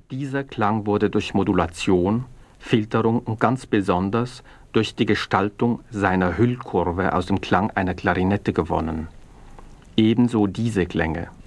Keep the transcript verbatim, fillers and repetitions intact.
dieser Klang wurde durch Modulation, Filterung und ganz besonders durch die Gestaltung seiner Hüllkurve aus dem Klang einer Klarinette gewonnen. Ebenso diese Klänge.